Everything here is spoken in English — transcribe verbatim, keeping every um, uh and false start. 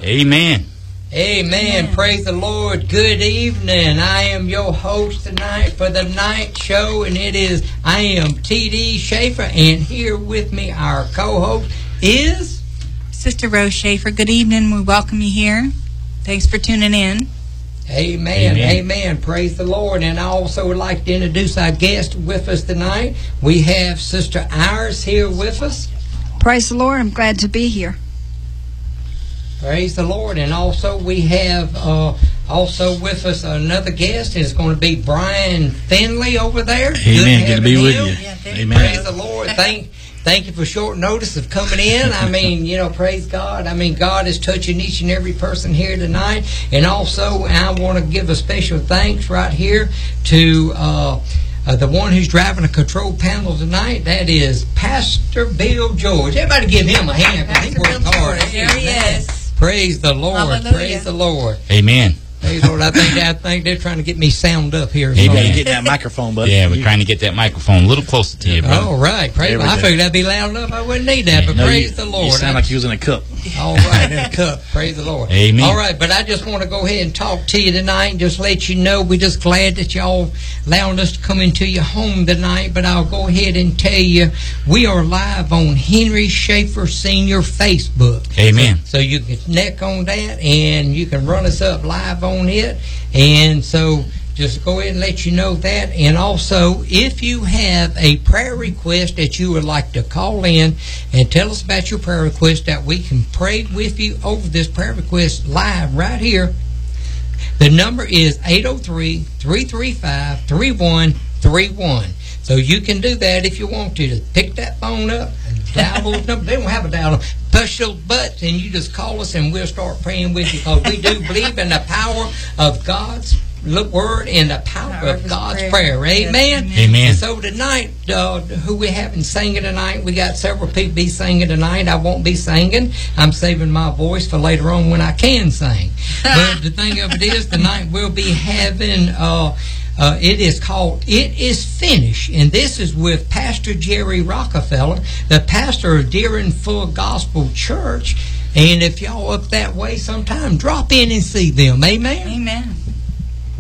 Amen. Amen. Amen. Praise the Lord. Good evening. I am your host tonight for the night show, and it is, I am T D Schaefer, and here with me, our co-host is Sister Rose Schaefer. Good evening. We welcome you here. Thanks for tuning in. Amen. Amen. Amen. Praise the Lord. And I also would like to introduce our guest with us tonight. We have Sister Iris here with us. Praise the Lord. I'm glad to be here. Praise the Lord. And also we have uh, also with us another guest. It's going to be Brian Finley over there. Amen. Good, Good to be him. with you. Yeah, Amen. Praise the Lord. Thank Thank you for short notice of coming in. I mean, you know, praise God. I mean, God is touching each and every person here tonight. And also, I want to give a special thanks right here to uh, uh, the one who's driving the control panel tonight. That is Pastor Bill George. Everybody give him a hand, because he worked hard. There he is. Praise the Lord. Hallelujah. Praise the Lord. Amen. Praise the Lord. I think, I think they're trying to get me sound up here. Amen. You got to get that microphone, buddy. Yeah, we're trying to get that microphone a little closer to you, brother. All right. Praise I figured that'd be loud enough. I wouldn't need that, but no, praise you, the Lord. You sound like you're using a cup. All right, in a cup. Praise the Lord. Amen. All right, but I just want to go ahead and talk to you tonight and just let you know we're just glad that y'all allowing us to come into your home tonight. But I'll go ahead and tell you, we are live on Henry Schaefer Senior Facebook. Amen. So, so you can connect on that and you can run us up live on it. And so just go ahead and let you know that. And also, if you have a prayer request that you would like to call in and tell us about your prayer request, that we can pray with you over this prayer request live right here. The number is eight oh three, three three five, three one three one. So you can do that if you want to. Just pick that phone up and dial those numbers. They don't have a dial. Push those buttons and you just call us and we'll start praying with you, because we do believe in the power of God's word and the power, power of God's prayer. prayer. Amen? Yes. Amen. And so tonight, uh, who we having singing tonight, we got several people be singing tonight. I won't be singing. I'm saving my voice for later on when I can sing. But the thing of it is, tonight we'll be having... Uh, Uh, it is called It Is Finished, and this is with Pastor Jerry Rockefeller, the pastor of Deering Full Gospel Church. And if y'all up that way sometime, drop in and see them. Amen? Amen.